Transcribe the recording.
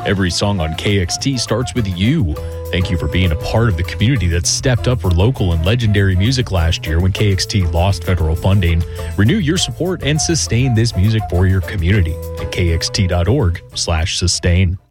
Every song on KXT starts with you. Thank you for being a part of the community that stepped up for local and legendary music last year when KXT lost federal funding. Renew your support and sustain this music for your community at kxt.org/sustain.